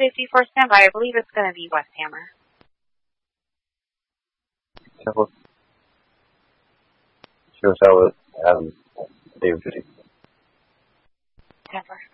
54 standby. I believe it's going to be Westhammer. 10-4. Suicide with Adam David 50. 10-4.